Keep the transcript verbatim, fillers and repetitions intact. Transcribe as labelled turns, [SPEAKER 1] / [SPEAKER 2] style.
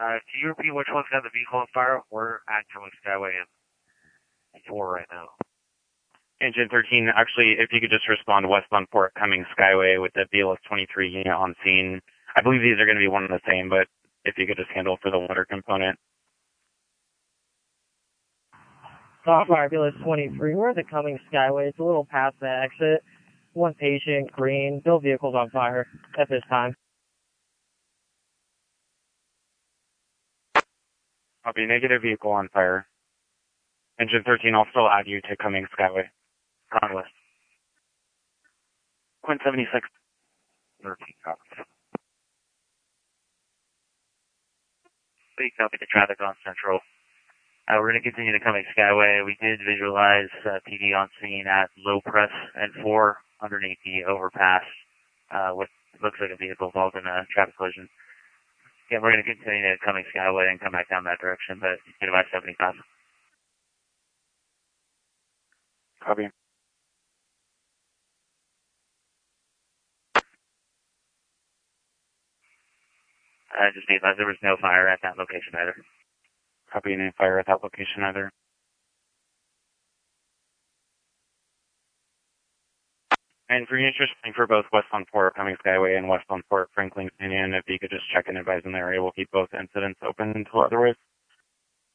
[SPEAKER 1] Uh, can you repeat which one's got the vehicle on fire? We're at Cumming Skyway and four right now.
[SPEAKER 2] Engine thirteen, actually, if you could just respond westbound Port Cumming Skyway with the B L S twenty-three unit on scene. I believe these are going to be one and the same, but if you could just handle for the water component.
[SPEAKER 3] Stop fire, B L S twenty-three. We're at the Cumming Skyway. It's a little past the exit. One patient, green. Both vehicles on fire at this time.
[SPEAKER 2] Copy, negative vehicle on fire. Engine thirteen, I'll still add you to Cumming Skyway.
[SPEAKER 1] Conwest.
[SPEAKER 2] Quint seventy-six.
[SPEAKER 1] thirteen, copy. Please copy the traffic on Central. Uh, we're going to continue to Cumming Skyway. We did visualize uh, P D on scene at low press and four underneath the overpass uh, with looks like a vehicle involved in a traffic collision. Yeah, we're going to continue to Cumming Skyway and come back down that direction, but get about seventy-five.
[SPEAKER 2] Copy.
[SPEAKER 1] Uh, just be advised there was no fire at that location either.
[SPEAKER 2] Copy, any fire at that location either. And for interesting for both westbound Port Cumming Skyway and westbound Port Franklin Canyon, if you could just check and advise in the area, we'll keep both incidents open until otherwise.